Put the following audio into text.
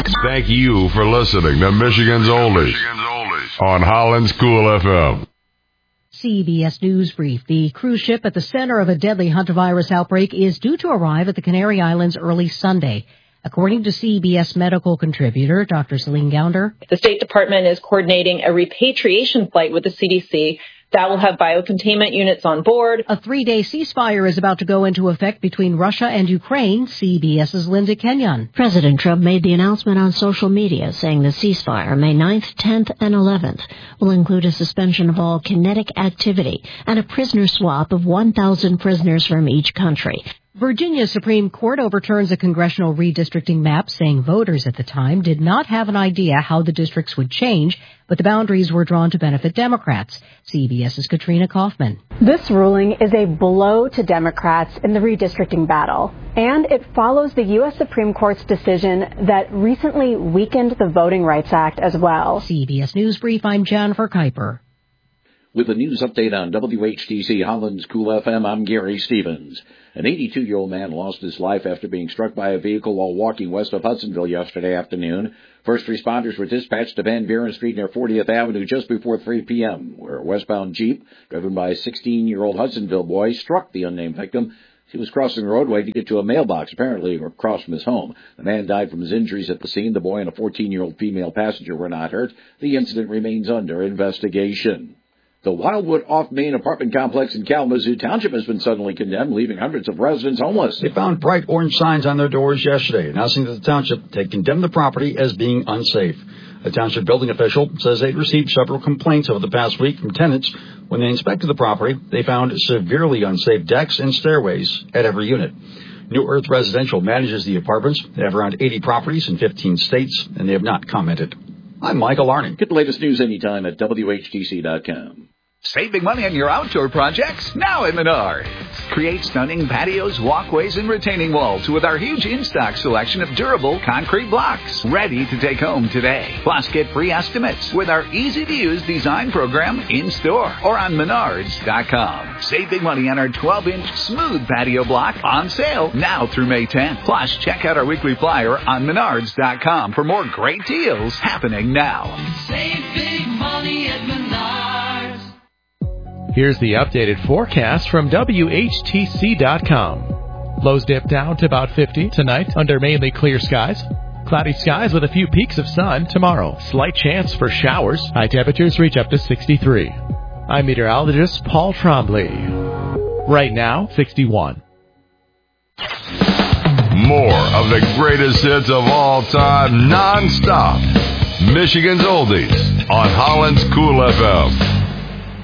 Thank you for listening to Michigan's Oldies on Holland's Cool FM. CBS News Brief. The cruise ship at the center of a deadly hantavirus outbreak is due to arrive at the Canary Islands early Sunday. According to CBS medical contributor Dr. Celine Gounder, the State Department is coordinating a repatriation flight with the CDC that will have biocontainment units on board. A 3-day ceasefire is about to go into effect between Russia and Ukraine. CBS's Linda Kenyon. President Trump made the announcement on social media saying the ceasefire, May 9th, 10th, and 11th, will include a suspension of all kinetic activity and a prisoner swap of 1,000 prisoners from each country. Virginia's Supreme Court overturns a congressional redistricting map, saying voters at the time did not have an idea how the districts would change, but the boundaries were drawn to benefit Democrats. CBS's Katrina Kaufman. This ruling is a blow to Democrats in the redistricting battle, and it follows the U.S. Supreme Court's decision that recently weakened the Voting Rights Act as well. CBS News Brief, I'm Jennifer Kuiper. With a news update on WHTC Holland's Cool FM, I'm Gary Stevens. An 82-year-old man lost his life after being struck by a vehicle while walking west of Hudsonville yesterday afternoon. First responders were dispatched to Van Buren Street near 40th Avenue just before 3 p.m., where a westbound Jeep, driven by a 16-year-old Hudsonville boy, struck the unnamed victim. He was crossing the roadway to get to a mailbox, apparently across from his home. The man died from his injuries at the scene. The boy and a 14-year-old female passenger were not hurt. The incident remains under investigation. The Wildwood off-Main apartment complex in Kalamazoo Township has been suddenly condemned, leaving hundreds of residents homeless. They found bright orange signs on their doors yesterday, announcing that the township had condemned the property as being unsafe. A township building official says they'd received several complaints over the past week from tenants. When they inspected the property, they found severely unsafe decks and stairways at every unit. New Earth Residential manages the apartments. They have around 80 properties in 15 states, and they have not commented. I'm Michael Arning. Get the latest news anytime at WHTC.com. Saving money on your outdoor projects? Now at Menards. Create stunning patios, walkways, and retaining walls with our huge in-stock selection of durable concrete blocks. Ready to take home today. Plus, get free estimates with our easy-to-use design program in-store or on Menards.com. Save big money on our 12-inch smooth patio block on sale now through May 10th. Plus, check out our weekly flyer on Menards.com for more great deals happening now. Save big money at Menards. Here's the updated forecast from WHTC.com. Lows dip down to about 50 tonight under mainly clear skies. Cloudy skies with a few peaks of sun tomorrow. Slight chance for showers. High temperatures reach up to 63. I'm meteorologist Paul Trombley. Right now, 61. More of the greatest hits of all time, non-stop. Michigan's Oldies on Holland's Cool FM.